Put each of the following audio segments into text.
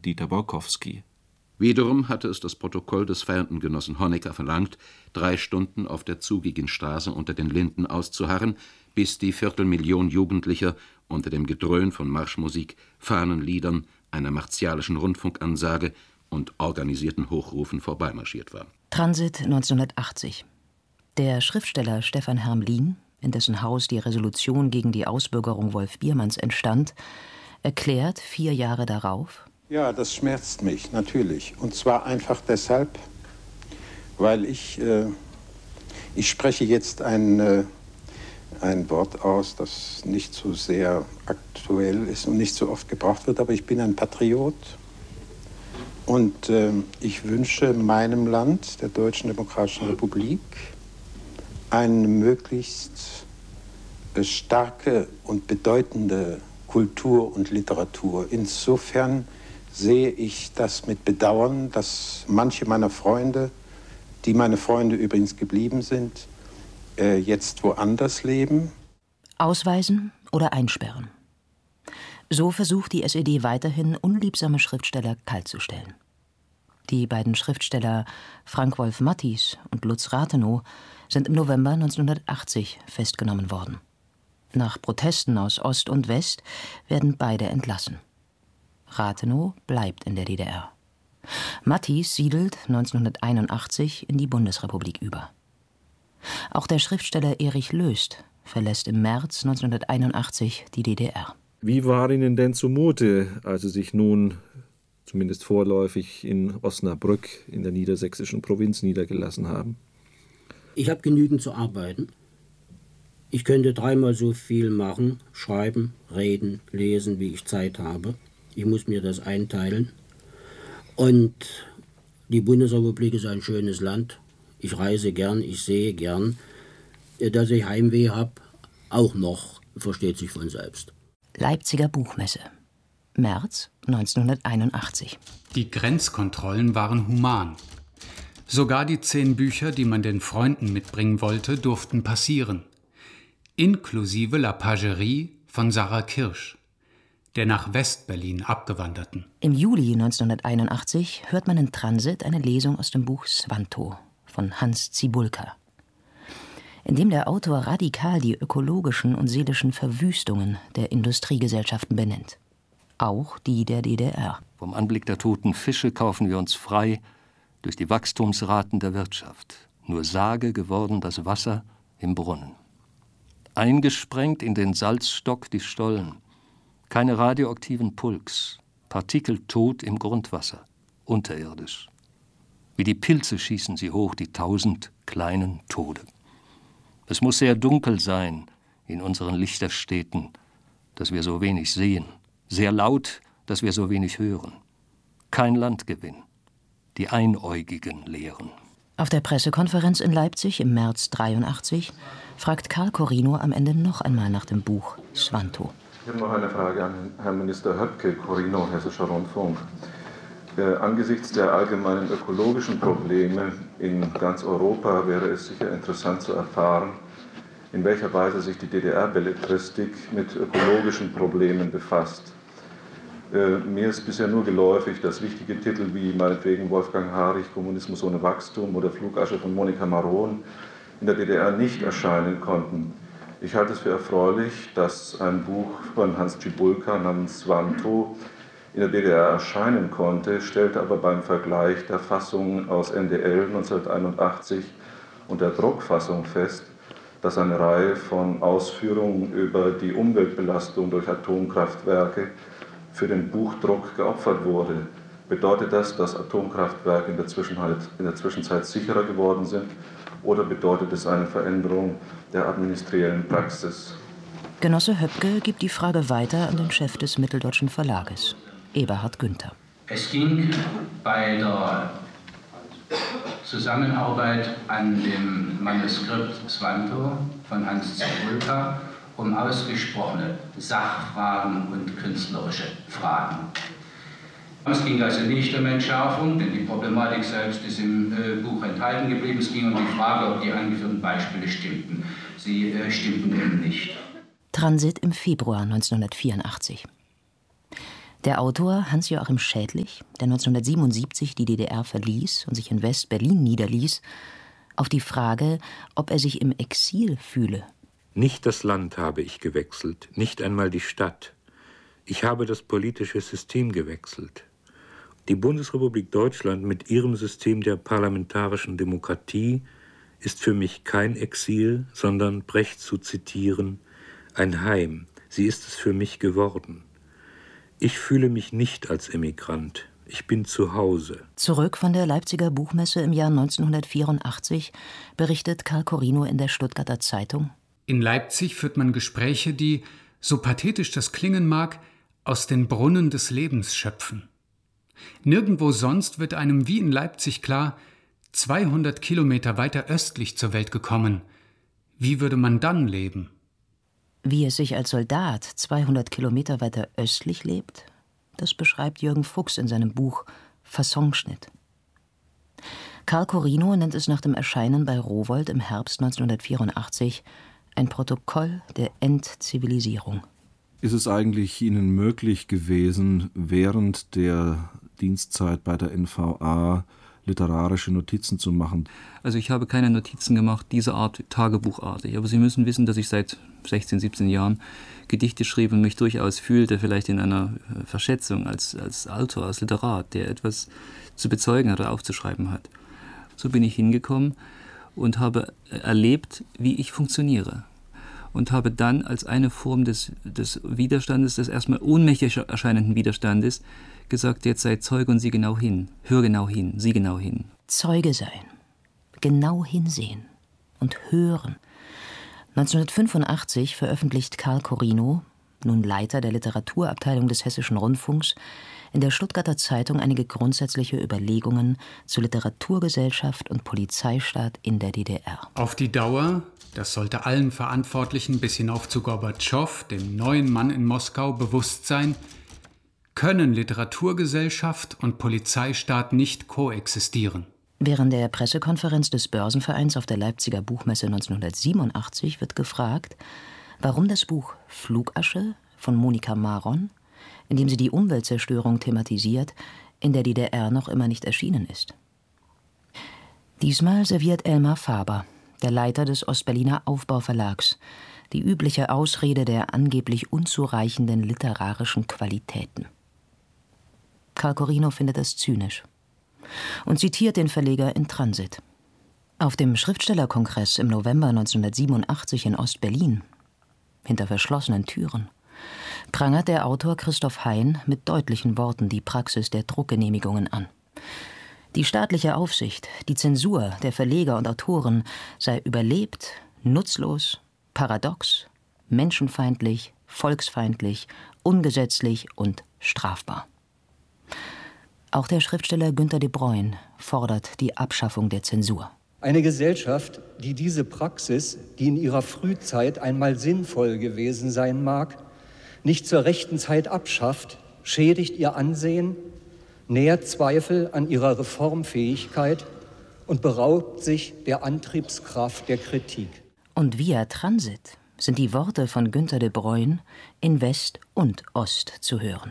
Dieter Borkowski. Wiederum hatte es das Protokoll des feiernden Genossen Honecker verlangt, 3 Stunden auf der zugigen Straße unter den Linden auszuharren, bis die Viertelmillion Jugendlicher unter dem Gedröhn von Marschmusik, Fahnenliedern, einer martialischen Rundfunkansage und organisierten Hochrufen vorbeimarschiert war. Transit 1980. Der Schriftsteller Stefan Hermlin, in dessen Haus die Resolution gegen die Ausbürgerung Wolf Biermanns entstand, erklärt 4 Jahre darauf: Ja, das schmerzt mich, natürlich. Und zwar einfach deshalb, weil ich spreche jetzt ein Wort aus, das nicht so sehr aktuell ist und nicht so oft gebraucht wird, aber ich bin ein Patriot. Und ich wünsche meinem Land, der Deutschen Demokratischen Republik, eine möglichst starke und bedeutende Kultur und Literatur. Insofern sehe ich das mit Bedauern, dass manche meiner Freunde, die meine Freunde übrigens geblieben sind, jetzt woanders leben. Ausweisen oder einsperren. So versucht die SED weiterhin, unliebsame Schriftsteller kaltzustellen. Die beiden Schriftsteller Frank-Wolf Matthys und Lutz Rathenow sind im November 1980 festgenommen worden. Nach Protesten aus Ost und West werden beide entlassen. Rathenow bleibt in der DDR. Matthys siedelt 1981 in die Bundesrepublik über. Auch der Schriftsteller Erich Löst verlässt im März 1981 die DDR. Wie war Ihnen denn zumute, als Sie sich nun, zumindest vorläufig, in Osnabrück in der niedersächsischen Provinz niedergelassen haben? Ich habe genügend zu arbeiten. Ich könnte 3-mal so viel machen, schreiben, reden, lesen, wie ich Zeit habe. Ich muss mir das einteilen. Und die Bundesrepublik ist ein schönes Land. Ich reise gern, ich sehe gern. Dass ich Heimweh habe, auch noch, versteht sich von selbst. Leipziger Buchmesse. März 1981. Die Grenzkontrollen waren human. Sogar die 10 Bücher, die man den Freunden mitbringen wollte, durften passieren. Inklusive La Pagerie von Sarah Kirsch, der nach West-Berlin abgewanderten. Im Juli 1981 hört man in Transit eine Lesung aus dem Buch Svanto von Hans Cibulka, in dem der Autor radikal die ökologischen und seelischen Verwüstungen der Industriegesellschaften benennt. Auch die der DDR. Vom Anblick der toten Fische kaufen wir uns frei durch die Wachstumsraten der Wirtschaft. Nur Sage geworden das Wasser im Brunnen. Eingesprengt in den Salzstock die Stollen. Keine radioaktiven Pulks. Partikeltot im Grundwasser. Unterirdisch. Wie die Pilze schießen sie hoch, die 1000 kleinen Tode. Es muss sehr dunkel sein in unseren Lichterstädten, dass wir so wenig sehen. Sehr laut, dass wir so wenig hören. Kein Landgewinn. Die Einäugigen lehren. Auf der Pressekonferenz in Leipzig im März 1983 fragt Karl Corrino am Ende noch einmal nach dem Buch Svanto. Ich habe noch eine Frage an Herrn Minister Höpke, Corrino, Hessischer Rundfunk. Angesichts der allgemeinen ökologischen Probleme in ganz Europa wäre es sicher interessant zu erfahren, in welcher Weise sich die DDR-Belletristik mit ökologischen Problemen befasst. Mir ist bisher nur geläufig, dass wichtige Titel wie meinetwegen Wolfgang Harich, Kommunismus ohne Wachstum oder Flugasche von Monika Maron in der DDR nicht erscheinen konnten. Ich halte es für erfreulich, dass ein Buch von Hans Cibulka namens Svanto in der DDR erscheinen konnte, stellte aber beim Vergleich der Fassung aus NDL 1981 und der Druckfassung fest, dass eine Reihe von Ausführungen über die Umweltbelastung durch Atomkraftwerke für den Buchdruck geopfert wurde. Bedeutet das, dass Atomkraftwerke in der Zwischenzeit sicherer geworden sind, oder bedeutet es eine Veränderung der administriellen Praxis? Genosse Höpke gibt die Frage weiter an den Chef des Mitteldeutschen Verlages, Eberhard Günther. Es ging bei der Zusammenarbeit an dem Manuskript Svanto von Hans Cibulka um ausgesprochene Sachfragen und künstlerische Fragen. Es ging also nicht um Entschärfung, denn die Problematik selbst ist im Buch enthalten geblieben. Es ging um die Frage, ob die angeführten Beispiele stimmten. Sie stimmten eben nicht. Transit im Februar 1984. Der Autor Hans-Joachim Schädlich, der 1977 die DDR verließ und sich in West-Berlin niederließ, auf die Frage, ob er sich im Exil fühle. Nicht das Land habe ich gewechselt, nicht einmal die Stadt. Ich habe das politische System gewechselt. Die Bundesrepublik Deutschland mit ihrem System der parlamentarischen Demokratie ist für mich kein Exil, sondern, Brecht zu zitieren, ein Heim. Sie ist es für mich geworden. Ich fühle mich nicht als Emigrant. Ich bin zu Hause. Zurück von der Leipziger Buchmesse im Jahr 1984 berichtet Karl Corino in der Stuttgarter Zeitung: In Leipzig führt man Gespräche, die, so pathetisch das klingen mag, aus den Brunnen des Lebens schöpfen. Nirgendwo sonst wird einem wie in Leipzig klar, 200 Kilometer weiter östlich zur Welt gekommen. Wie würde man dann leben? Wie es sich als Soldat 200 Kilometer weiter östlich lebt, das beschreibt Jürgen Fuchs in seinem Buch Fassonschnitt. Karl Corino nennt es nach dem Erscheinen bei Rowohlt im Herbst 1984 ein Protokoll der Entzivilisierung. Ist es eigentlich Ihnen möglich gewesen, während der Dienstzeit bei der NVA literarische Notizen zu machen? Also ich habe keine Notizen gemacht, dieser Art, tagebuchartig. Aber Sie müssen wissen, dass ich seit 16, 17 Jahren Gedichte schrieb und mich durchaus fühlte, vielleicht in einer Verschätzung als Autor, als Literat, der etwas zu bezeugen hat oder aufzuschreiben hat. So bin ich hingekommen und habe erlebt, wie ich funktioniere. Und habe dann als eine Form des Widerstandes, des erstmal ohnmächtig erscheinenden Widerstandes, gesagt, jetzt sei Zeuge und sieh genau hin, hör genau hin, sieh genau hin. Zeuge sein, genau hinsehen und hören. 1985 veröffentlicht Karl Corino, nun Leiter der Literaturabteilung des Hessischen Rundfunks, in der Stuttgarter Zeitung einige grundsätzliche Überlegungen zu Literaturgesellschaft und Polizeistaat in der DDR. Auf die Dauer, das sollte allen Verantwortlichen bis hinauf zu Gorbatschow, dem neuen Mann in Moskau, bewusst sein, können Literaturgesellschaft und Polizeistaat nicht koexistieren. Während der Pressekonferenz des Börsenvereins auf der Leipziger Buchmesse 1987 wird gefragt, warum das Buch Flugasche von Monika Maron, in dem sie die Umweltzerstörung thematisiert, in der DDR noch immer nicht erschienen ist. Diesmal serviert Elmar Faber, der Leiter des Ostberliner Aufbauverlags, die übliche Ausrede der angeblich unzureichenden literarischen Qualitäten. Karl Corino findet das zynisch und zitiert den Verleger in Transit. Auf dem Schriftstellerkongress im November 1987 in Ostberlin, hinter verschlossenen Türen, prangert der Autor Christoph Hein mit deutlichen Worten die Praxis der Druckgenehmigungen an. Die staatliche Aufsicht, die Zensur der Verleger und Autoren sei überlebt, nutzlos, paradox, menschenfeindlich, volksfeindlich, ungesetzlich und strafbar. Auch der Schriftsteller Günter de Bruyne fordert die Abschaffung der Zensur. Eine Gesellschaft, die diese Praxis, die in ihrer Frühzeit einmal sinnvoll gewesen sein mag, nicht zur rechten Zeit abschafft, schädigt ihr Ansehen, nährt Zweifel an ihrer Reformfähigkeit und beraubt sich der Antriebskraft der Kritik. Und via Transit sind die Worte von Günter de Bruyne in West und Ost zu hören.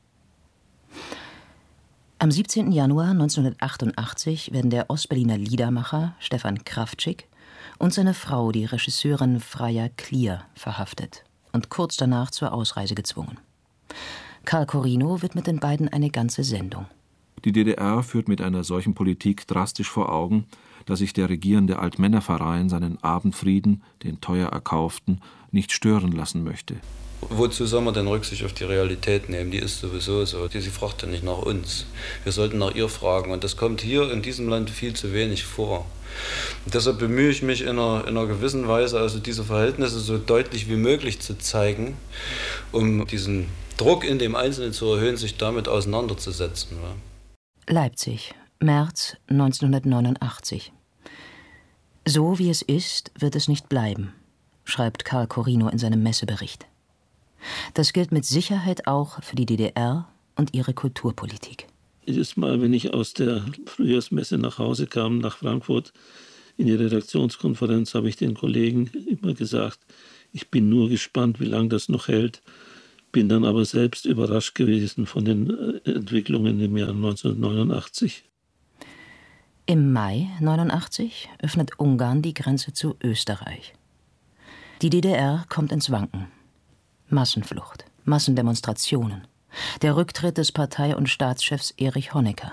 Am 17. Januar 1988 werden der Ostberliner Liedermacher Stefan Kraftschick und seine Frau, die Regisseurin Freya Klier, verhaftet und kurz danach zur Ausreise gezwungen. Karl Corino widmet den beiden eine ganze Sendung. Die DDR führt mit einer solchen Politik drastisch vor Augen, dass sich der regierende Altmännerverein seinen Abendfrieden, den teuer erkauften, nicht stören lassen möchte. Wozu soll man denn Rücksicht auf die Realität nehmen? Die ist sowieso so. Sie fragt ja nicht nach uns. Wir sollten nach ihr fragen. Und das kommt hier in diesem Land viel zu wenig vor. Und deshalb bemühe ich mich in einer gewissen Weise, also diese Verhältnisse so deutlich wie möglich zu zeigen, um diesen Druck in dem Einzelnen zu erhöhen, sich damit auseinanderzusetzen. Leipzig, März 1989. So wie es ist, wird es nicht bleiben, schreibt Karl Corino in seinem Messebericht. Das gilt mit Sicherheit auch für die DDR und ihre Kulturpolitik. Jedes Mal, wenn ich aus der Frühjahrsmesse nach Hause kam, nach Frankfurt, in die Redaktionskonferenz, habe ich den Kollegen immer gesagt, ich bin nur gespannt, wie lange das noch hält, bin dann aber selbst überrascht gewesen von den Entwicklungen im Jahr 1989. Im Mai 1989 öffnet Ungarn die Grenze zu Österreich. Die DDR kommt ins Wanken. Massenflucht, Massendemonstrationen, der Rücktritt des Partei- und Staatschefs Erich Honecker.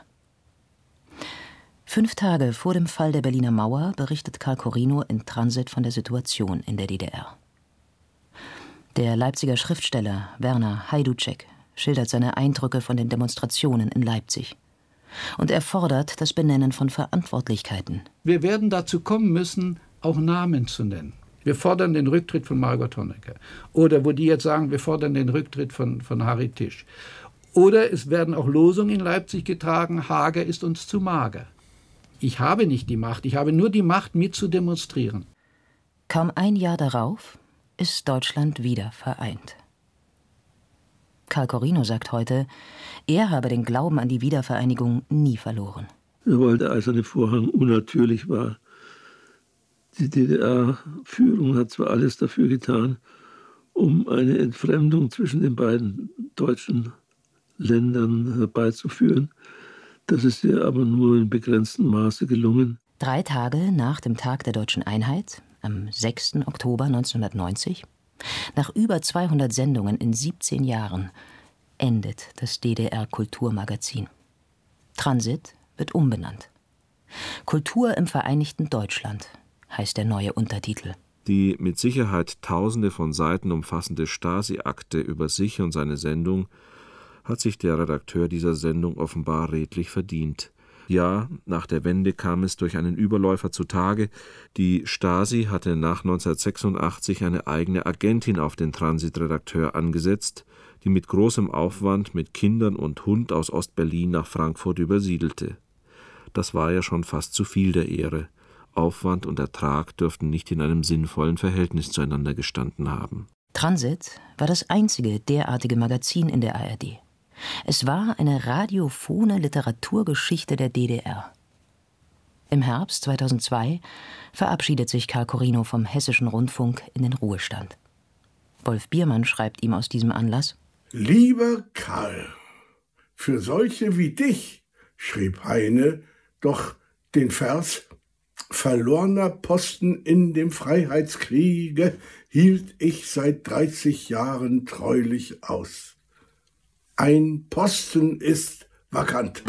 5 Tage vor dem Fall der Berliner Mauer berichtet Karl Corino in Transit von der Situation in der DDR. Der Leipziger Schriftsteller Werner Hajduczek schildert seine Eindrücke von den Demonstrationen in Leipzig. Und er fordert das Benennen von Verantwortlichkeiten. Wir werden dazu kommen müssen, auch Namen zu nennen. Wir fordern den Rücktritt von Margot Honecker. Oder wo die jetzt sagen, wir fordern den Rücktritt von Harry Tisch. Oder es werden auch Losungen in Leipzig getragen, Hager ist uns zu mager. Ich habe nicht die Macht, ich habe nur die Macht, mit zu demonstrieren. Kaum ein Jahr darauf ist Deutschland wieder vereint. Karl Corino sagt heute, er habe den Glauben an die Wiedervereinigung nie verloren. Weil der Eiserne Vorhang unnatürlich war. Die DDR-Führung hat zwar alles dafür getan, um eine Entfremdung zwischen den beiden deutschen Ländern herbeizuführen. Das ist ihr aber nur in begrenztem Maße gelungen. 3 Tage nach dem Tag der Deutschen Einheit, am 6. Oktober 1990, nach über 200 Sendungen in 17 Jahren, endet das DDR-Kulturmagazin. Transit wird umbenannt. Kultur im Vereinigten Deutschland heißt der neue Untertitel. Die mit Sicherheit Tausende von Seiten umfassende Stasi-Akte über sich und seine Sendung hat sich der Redakteur dieser Sendung offenbar redlich verdient. Ja, nach der Wende kam es durch einen Überläufer zutage. Die Stasi hatte nach 1986 eine eigene Agentin auf den Transitredakteur angesetzt, die mit großem Aufwand mit Kindern und Hund aus Ostberlin nach Frankfurt übersiedelte. Das war ja schon fast zu viel der Ehre. Aufwand und Ertrag dürften nicht in einem sinnvollen Verhältnis zueinander gestanden haben. Transit war das einzige derartige Magazin in der ARD. Es war eine radiophone Literaturgeschichte der DDR. Im Herbst 2002 verabschiedet sich Karl Corino vom Hessischen Rundfunk in den Ruhestand. Wolf Biermann schreibt ihm aus diesem Anlass: Lieber Karl, für solche wie dich, schrieb Heine, doch den Vers »Verlorener Posten in dem Freiheitskriege hielt ich seit 30 Jahren treulich aus. Ein Posten ist vakant.«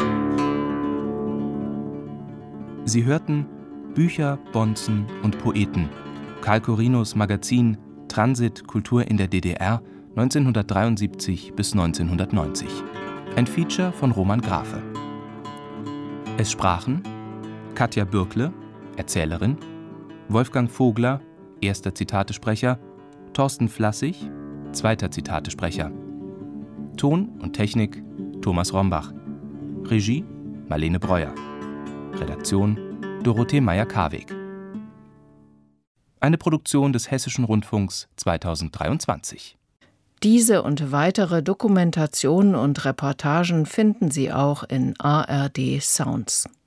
Sie hörten Bücher, Bonzen und Poeten. Karl Corinos Magazin Transit Kultur in der DDR 1973 bis 1990. Ein Feature von Roman Grafe. Es sprachen Katja Bürkle, Erzählerin, Wolfgang Vogler, erster Zitatesprecher, Thorsten Flassig, zweiter Zitatesprecher. Ton und Technik Thomas Rombach. Regie Marlene Breuer. Redaktion Dorothee Meyer-Karweg. Eine Produktion des Hessischen Rundfunks 2023. Diese und weitere Dokumentationen und Reportagen finden Sie auch in ARD Sounds.